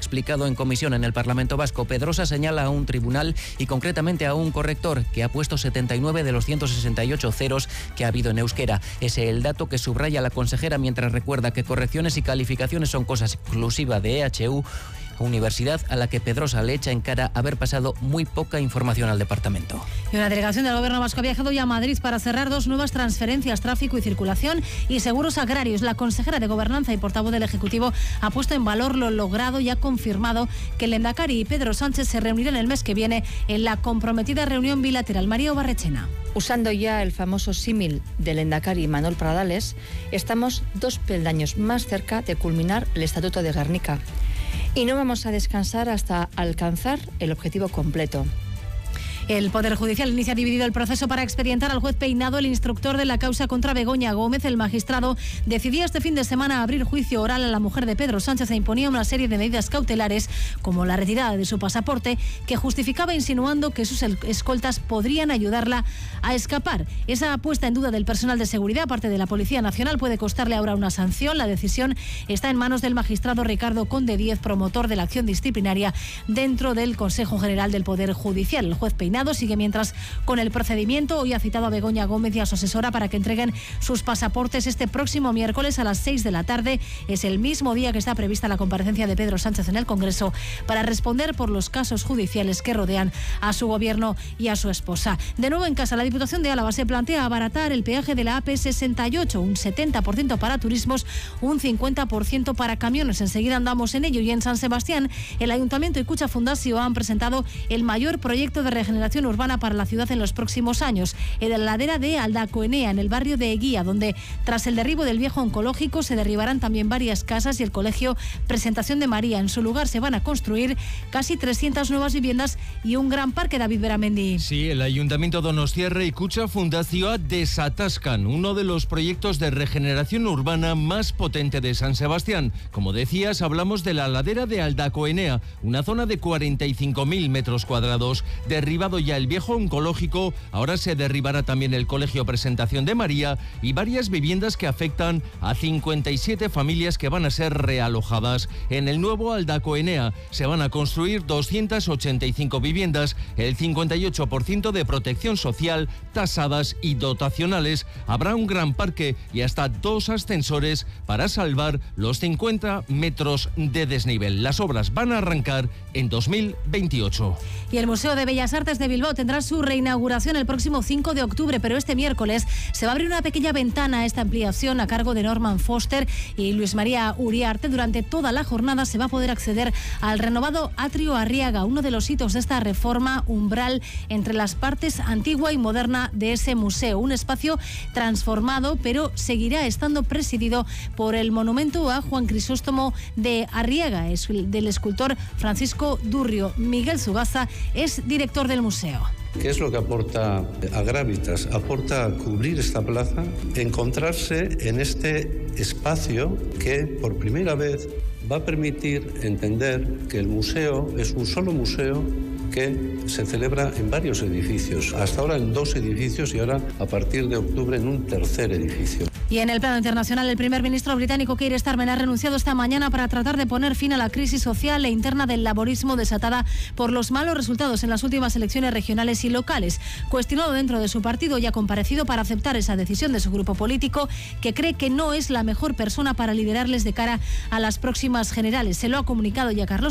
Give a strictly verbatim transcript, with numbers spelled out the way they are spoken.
explicado en comisión en el Parlamento Vasco. Pedrosa señala a un tribunal y concretamente a un corrector que ha puesto setenta y nueve de los ciento sesenta y ocho ceros que ha habido en euskera. Ese es el dato que subraya la consejera mientras recuerda que correcciones y calificaciones son cosas exclusivas de E H U, universidad a la que Pedrosa le echa en cara haber pasado muy poca información al departamento. Y una delegación del Gobierno vasco ha viajado ya a Madrid para cerrar dos nuevas transferencias, tráfico y circulación y seguros agrarios. La consejera de Gobernanza y portavoz del Ejecutivo ha puesto en valor lo logrado y ha confirmado que el Lehendakari y Pedro Sánchez se reunirán el mes que viene en la comprometida reunión bilateral. María Obarrechena. Usando ya el famoso símil del Lehendakari Manuel Pradales, estamos dos peldaños más cerca de culminar el Estatuto de Gernika. Y no vamos a descansar hasta alcanzar el objetivo completo. El Poder Judicial inicia dividido el proceso para expedientar al juez Peinado, el instructor de la causa contra Begoña Gómez. El magistrado decidía este fin de semana abrir juicio oral a la mujer de Pedro Sánchez e imponía una serie de medidas cautelares, como la retirada de su pasaporte, que justificaba insinuando que sus escoltas podrían ayudarla a escapar. Esa puesta en duda del personal de seguridad, aparte de la Policía Nacional, puede costarle ahora una sanción. La decisión está en manos del magistrado Ricardo Conde Díez, promotor de la acción disciplinaria dentro del Consejo General del Poder Judicial. El juez Peinado sigue mientras con el procedimiento. Hoy ha citado a Begoña Gómez y a su asesora para que entreguen sus pasaportes este próximo miércoles a las seis de la tarde. Es el mismo día que está prevista la comparecencia de Pedro Sánchez en el Congreso para responder por los casos judiciales que rodean a su gobierno y a su esposa. De nuevo en casa, la Diputación de Álava se plantea abaratar el peaje de la A P sesenta y ocho, un setenta por ciento para turismos, un cincuenta por ciento para camiones. Enseguida andamos en ello. Y en San Sebastián, el Ayuntamiento y Cucha Fundació han presentado el mayor proyecto de regeneración urbana para la ciudad en los próximos años, en la ladera de Aldacoenea, en el barrio de Eguía, donde tras el derribo del viejo oncológico se derribarán también varias casas y el colegio Presentación de María. En su lugar se van a construir casi trescientas nuevas viviendas y un gran parque. David Beramendi. Sí, el Ayuntamiento donostiarra y Cucha Fundació desatascan uno de los proyectos de regeneración urbana más potente de San Sebastián. Como decías, hablamos de la ladera de Aldacoenea, una zona de cuarenta y cinco mil metros cuadrados, derribado ya el viejo oncológico, ahora se derribará también el colegio Presentación de María y varias viviendas que afectan a cincuenta y siete familias que van a ser realojadas. En el nuevo Aldacoenea se van a construir doscientas ochenta y cinco viviendas, el cincuenta y ocho por ciento de protección social, tasadas y dotacionales. Habrá un gran parque y hasta dos ascensores para salvar los cincuenta metros de desnivel. Las obras van a arrancar en dos mil veintiocho. Y el Museo de Bellas Artes de Bilbao tendrá su reinauguración el próximo cinco de octubre, pero este miércoles se va a abrir una pequeña ventana a esta ampliación a cargo de Norman Foster y Luis María Uriarte. Durante toda la jornada se va a poder acceder al renovado Atrio Arriaga, uno de los hitos de esta reforma umbral entre las partes antigua y moderna de ese museo. Un espacio transformado, pero seguirá estando presidido por el monumento a Juan Crisóstomo de Arriaga, es del escultor Francisco Durrio. Miguel Zugaza es director del museo. ¿Qué es lo que aporta a Gravitas? Aporta cubrir esta plaza, encontrarse en este espacio que por primera vez va a permitir entender que el museo es un solo museo que se celebra en varios edificios, hasta ahora en dos edificios y ahora a partir de octubre en un tercer edificio. Y en el plano internacional, el primer ministro británico Keir Starmer ha renunciado esta mañana para tratar de poner fin a la crisis social e interna del laborismo desatada por los malos resultados en las últimas elecciones regionales y locales. Cuestionado dentro de su partido y ha comparecido para aceptar esa decisión de su grupo político, que cree que no es la mejor persona para liderarles de cara a las próximas generales. Se lo ha comunicado ya Carlos